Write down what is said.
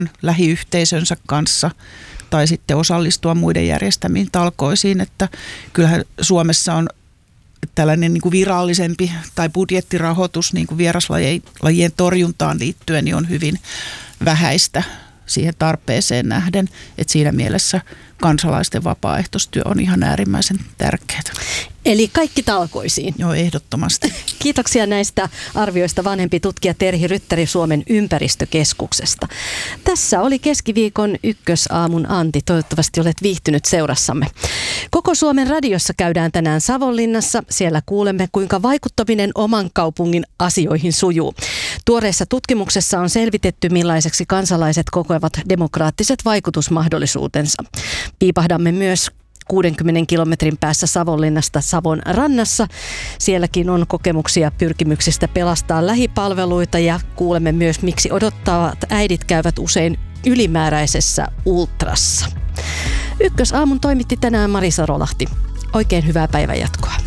lähiyhteisönsä kanssa tai sitten osallistua muiden järjestämiin talkoisiin, että kyllähän Suomessa on tällainen niin kuin virallisempi tai budjettirahoitus niin kuin vieraslajien torjuntaan liittyen niin on hyvin vähäistä siihen tarpeeseen nähden, että siinä mielessä kansalaisten vapaaehtoistyö on ihan äärimmäisen tärkeää. Eli kaikki talkoisiin. Joo, ehdottomasti. Kiitoksia näistä arvioista vanhempi tutkija Terhi Ryttäri Suomen ympäristökeskuksesta. Tässä oli keskiviikon Ykkösaamun Anti. Toivottavasti olet viihtynyt seurassamme. Koko Suomen radiossa käydään tänään Savonlinnassa. Siellä kuulemme, kuinka vaikuttaminen oman kaupungin asioihin sujuu. Tuoreessa tutkimuksessa on selvitetty, millaiseksi kansalaiset kokevat demokraattiset vaikutusmahdollisuutensa. Piipahdamme myös 60 kilometrin päässä Savonlinnasta Savon rannassa. Sielläkin on kokemuksia pyrkimyksistä pelastaa lähipalveluita ja kuulemme myös, miksi odottavat äidit käyvät usein ylimääräisessä ultrassa. Ykkösaamun toimitti tänään Marisa Rolahti. Oikein hyvää päivänjatkoa.